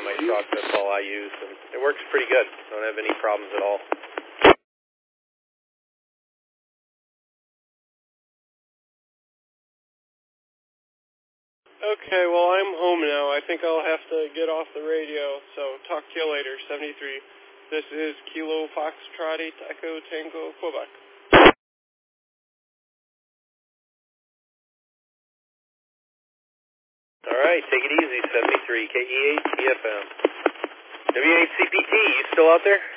on my truck. That's all I use, and it works pretty good. Don't have any problems at all. Okay, well, I'm home now. I think I'll have to get off the radio, so talk to you later. 73. This is Kilo Foxtrot 8 Echo Tango, Quebec. All right, take it easy, 73, KE8 TFM. W8CPT, you still out there?